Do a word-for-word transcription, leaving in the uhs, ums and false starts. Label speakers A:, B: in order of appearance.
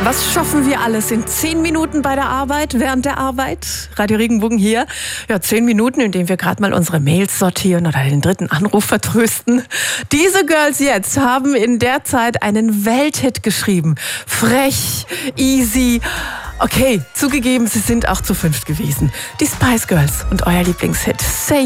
A: Was schaffen wir alles in zehn Minuten bei der Arbeit, während der Arbeit? Radio Regenbogen hier. Ja, zehn Minuten, in denen wir gerade mal unsere Mails sortieren oder den dritten Anruf vertrösten. Diese Girls jetzt haben in der Zeit einen Welthit geschrieben. Frech, easy. Okay, zugegeben, sie sind auch zu fünft gewesen. Die Spice Girls und euer Lieblingshit. Say